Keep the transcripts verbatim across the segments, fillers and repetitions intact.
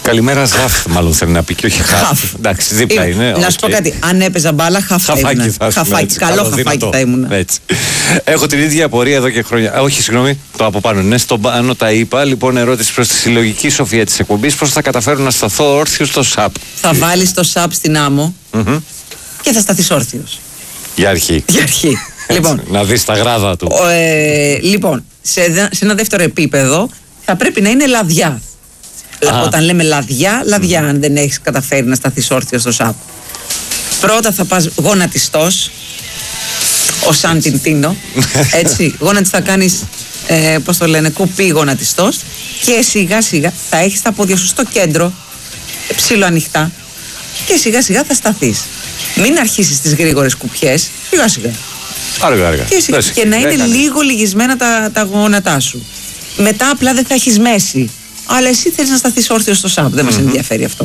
Καλημέρα, Ζαφ, μάλλον θέλει να πει και όχι Χαφ. Εντάξει, δίπλα είναι. Να σου πω κάτι, αν έπαιζα μπάλα, χαφ θα ήμουν. Χαφάκι, καλό χαφάκι θα ήμουν. Έχω την ίδια απορία εδώ και χρόνια. Όχι, συγγνώμη, το από πάνω είναι. Στον πάνω τα είπα. Λοιπόν, ερώτηση προς τη συλλογική σοφία της εκπομπής. Πώς θα καταφέρω να σταθώ όρθιο στο ΣΑΠ? Θα βάλεις το ΣΑΠ στην άμμο και θα σταθείς όρθιος. Για αρχή. Για αρχή. Λοιπόν, να δεις τα γράδα του. Ε, λοιπόν, σε, σε ένα δεύτερο επίπεδο θα πρέπει να είναι λαδιά. Α. Όταν λέμε λαδιά, λαδιά, mm. αν δεν έχεις καταφέρει να σταθείς όρθιος στο ΣΑΠ. Πρώτα θα πας γονατιστός, ο Σαν Τιντίνο, έτσι, γόνατις θα κάνεις, ε, πώς το λένε, κουπί γονατιστός και σιγά σιγά θα έχεις τα πόδια σου στο κέντρο, ψήλο ανοιχτά και σιγά σιγά θα σταθείς. Μην αρχίσεις τις γρήγορες κουπιές, σιγά σιγά. Άργα, άργα. Και, σιγά, και να είναι λίγο λυγισμένα τα, τα γόνατά σου. Μετά απλά δεν θα έχεις μέση. Αλλά εσύ θέλεις να σταθείς όρθιος στο ΣΑΠ. Δεν mm-hmm. μας ενδιαφέρει αυτό.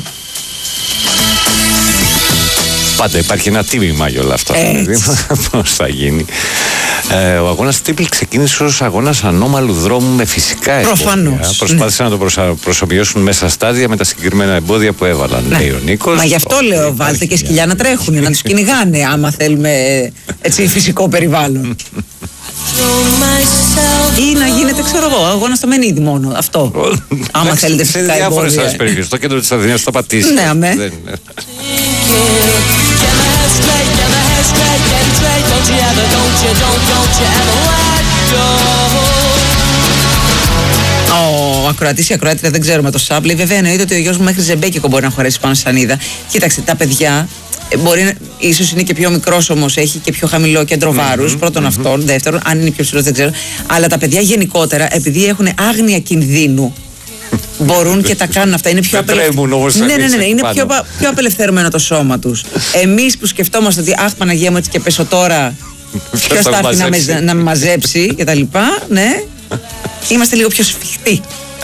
Πάντα υπάρχει ένα τίμημα για όλα αυτά. Πώς θα γίνει. Ε, ο αγώνας Τρίπλ ξεκίνησε ως αγώνας ανώμαλου δρόμου με φυσικά εμπόδια. Προφανώς. Προσπάθησαν ναι. να το προσα... προσωπιώσουν μέσα στάδια με τα συγκεκριμένα εμπόδια που έβαλαν. Ναι. Λέει ο Νίκος. Μα γι' αυτό το... λέω, βάλτε και σκυλιά να τρέχουν, να τους κυνηγάνε, άμα θέλουμε έτσι, φυσικό περιβάλλον. Ή να γίνεται, ξέρω εγώ, αγώνα στο Μενίδη μόνο. Αυτό. Άμα θέλετε φυσικά εμπόδια. Σε διάφορες άλλες περιοχές. Στο κέντρο της Αθηνίας θα πατήσει. Ναι, αμέ. Ο ακροατής ή ακροάτρια δεν ξέρουμε το ΣΑΠ. Λέει βέβαια εννοείται ότι ο γιος μου μέχρι ζεμπέκικο μπορεί να χωρέσει πάνω στη σανίδα. Κοίταξε, τα παιδιά μπορεί, ίσως είναι και πιο μικρός όμως, έχει και πιο χαμηλό κέντρο βάρους. Mm-hmm, πρώτον mm-hmm. αυτόν, δεύτερον, αν είναι πιο ψηλός δεν ξέρω. Αλλά τα παιδιά γενικότερα, επειδή έχουν άγνοια κινδύνου, μπορούν και τα κάνουν αυτά. Είναι πιο απελευθερωμένο. Ναι, ναι, ναι, ναι, είναι πιο, πιο απελευθερωμένο το σώμα τους. Εμείς που σκεφτόμαστε ότι αχ, Παναγία μου, έτσι και πέσω τώρα, ποιος θα έρθει να, με, να με μαζέψει κτλ. Ναι, είμαστε λίγο πιο σφιχτοί.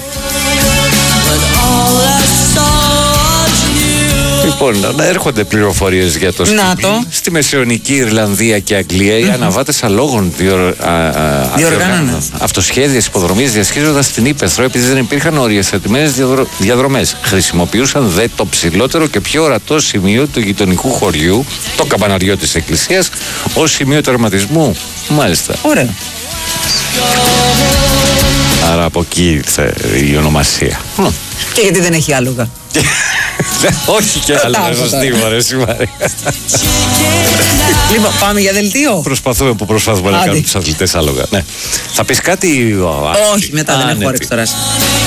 Λοιπόν, να έρχονται πληροφορίες για το σκηνή. Στη Μεσαιωνική Ιρλανδία και Αγγλία οι mm-hmm. αναβάτες αλόγων διορ, διοργάνωναν αυτοσχέδιες υποδρομίες διασχίζοντας την ύπαιθρο επειδή δεν υπήρχαν οριοθετημένες διαδρο, διαδρομές. Χρησιμοποιούσαν δε το ψηλότερο και πιο ορατό σημείο του γειτονικού χωριού, το καμπαναριό της εκκλησίας, ως σημείο τερματισμού. Μάλιστα. Ωραία. Άρα από εκεί ήρθε η ονομασία. Και γιατί δεν έχει άλογα. Όχι και άλλα, σωστή μωρέ, Μαρία. Λοιπόν, πάμε για δελτίο. Προσπαθούμε που προσπαθούμε να κάνουμε τους αθλητές άλογα. Θα πεις κάτι? Όχι, μετά δεν έχω όρεξη τώρα.